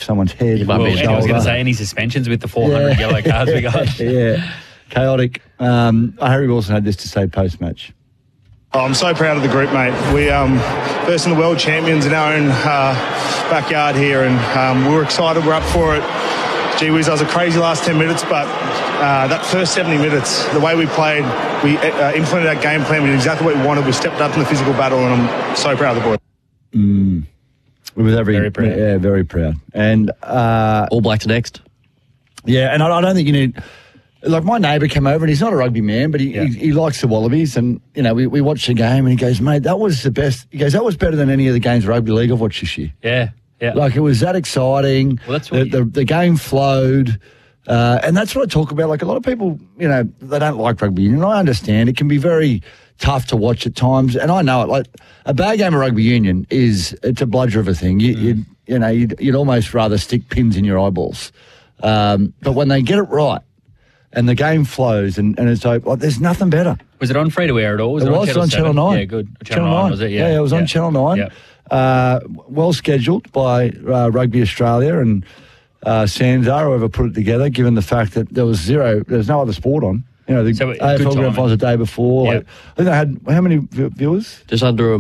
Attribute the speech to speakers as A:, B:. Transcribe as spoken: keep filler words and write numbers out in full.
A: someone's head.
B: You might
C: Well,
B: be
C: and I was going to say, any suspensions with the four hundred
A: Yeah.
C: yellow cards we got?
A: Yeah, chaotic. Um, Harry Wilson had this to say post-match.
D: Oh, I'm so proud of the group, mate. We um, first in the world champions in our own uh, backyard here, and um, we're excited. We're up for it. Gee whiz, that was a crazy last ten minutes, but uh, that first seventy minutes, the way we played, we uh, implemented our game plan. We did exactly what we wanted. We stepped up in the physical battle, and I'm so proud of the boys.
A: Mm. With every,
C: Very proud.
A: Yeah, very proud. And uh,
B: All Blacks next.
A: yeah, and I, I don't think you need. Like, my neighbour came over, and he's not a rugby man, but he,
C: Yeah.
A: he, he likes the Wallabies. And, you know, we, we watched the game, and he goes, mate, that was the best. He goes, that was better than any of the games of rugby league I've watched this year.
C: Yeah, yeah.
A: Like, it was that exciting.
C: Well, that's
A: the,
C: what you-
A: the, the game flowed. Uh, and that's what I talk about. Like, a lot of people, you know, they don't like rugby union. I understand. It can be very tough to watch at times. And I know it. Like, a bad game of rugby union is, it's a bludger of a thing. You, mm. you'd, you know, you'd, you'd almost rather stick pins in your eyeballs. Um, but when they get it right, and the game flows, and, and it's like, like, there's nothing better.
C: Was it on free to air at all? Was
A: it,
C: it,
A: was
C: on
A: on
C: Channel
A: Channel nine.
C: Yeah, good. Channel, Channel nine, was it? Yeah,
A: yeah, it was
C: yeah.
A: on Channel nine.
C: Yeah.
A: Uh, well scheduled by uh, Rugby Australia and uh, Sanzar, whoever put it together, given the fact that there was zero, there was no other sport on. You know, the
C: So,
A: A F L
C: good
A: Grand
C: timing.
A: Finals the day before.
C: Yeah.
A: Like, I think they had, how many v- viewers?
B: Just under a